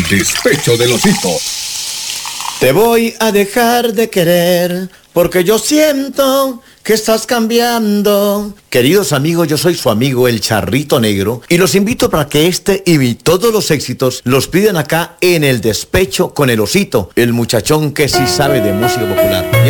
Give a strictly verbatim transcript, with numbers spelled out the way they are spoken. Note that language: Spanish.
El despecho del osito. Te voy a dejar de querer porque yo siento que estás cambiando. Queridos amigos, yo soy su amigo el Charrito Negro y los invito para que este y todos los éxitos los pidan acá en El Despecho con el Osito, el muchachón que sí sabe de música popular.